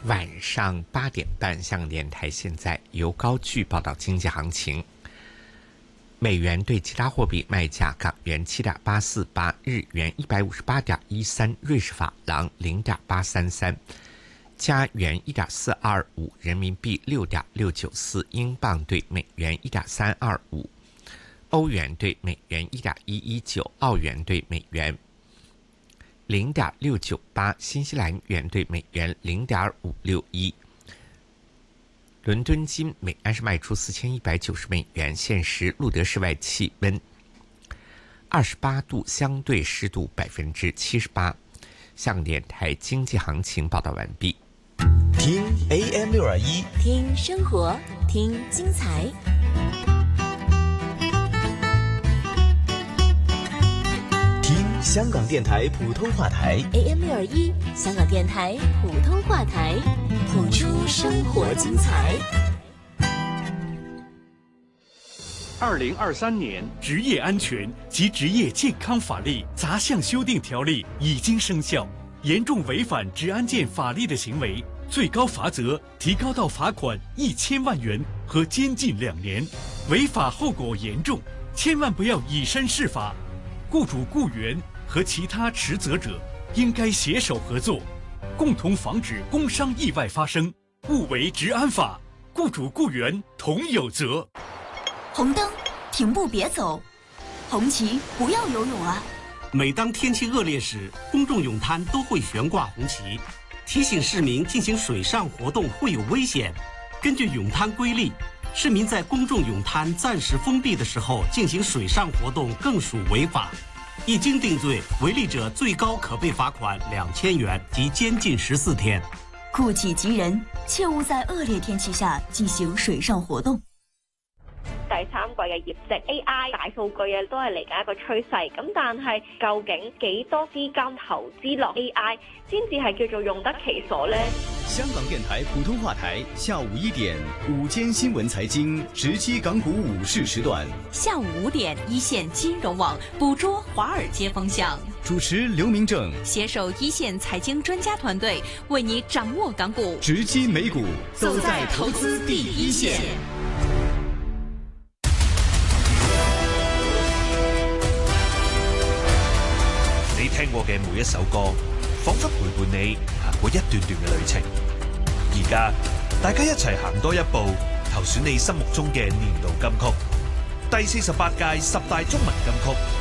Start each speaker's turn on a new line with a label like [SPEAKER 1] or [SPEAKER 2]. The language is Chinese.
[SPEAKER 1] 晚上8点半，香港电台现在由高炬报道经济行情。美元对其他货币卖价：港元7.848，日元158.13，瑞士法郎0.833，加元1.425，人民币6.694，英镑对美元1.325，欧元对美元1.119，澳元对美元0.698，新西兰元对美元0.561。伦敦金每安士卖出4190美元，现时路德室外气温28度，相对湿度78%。香港电台经济行情报道完毕。
[SPEAKER 2] 听 AM621，
[SPEAKER 3] 听生活，听精彩。
[SPEAKER 2] 听香港电台普通话台
[SPEAKER 3] AM621，香港电台普通话台，谱出生活精彩。
[SPEAKER 4] 2023年职业安全及职业健康法例杂项修订条例已经生效，严重违反职安健法律的行为，最高罚则提高到罚款1000万元和监禁2年，违法后果严重，千万不要以身试法。雇主、雇员和其他持责者应该携手合作，共同防止工伤意外发生，勿违职安法，雇主雇员同有责。
[SPEAKER 5] 红灯，停步别走；红旗，不要游泳啊！
[SPEAKER 6] 每当天气恶劣时，公众泳滩都会悬挂红旗，提醒市民进行水上活动会有危险。根据泳滩规例，市民在公众泳滩暂时封闭的时候进行水上活动更属违法，一经定罪，违例者最高可被罚款2000元及监禁14天。
[SPEAKER 5] 顾己及人，切勿在恶劣天气下进行水上活動。
[SPEAKER 7] 第三季嘅業績 AI 大數據啊，都係嚟緊一個趨勢。咁但係究竟幾多資金投資落 AI 先至係叫做用得其所呢？
[SPEAKER 2] 香港電台普通話台下午1點午間新聞財經直擊港股午市時段，
[SPEAKER 5] 下午5點一線金融網捕捉華爾街風向，
[SPEAKER 2] 主持劉明正
[SPEAKER 5] 攜手一線財經專家團隊，為你掌握港股，
[SPEAKER 2] 直擊美股，
[SPEAKER 5] 走在投資第一線。
[SPEAKER 8] 你聽過嘅每一首歌，彷彿陪伴你行過一段段嘅旅程。而家大家一齊行多一步，投選你心目中嘅年度金曲。第48屆10大中文金曲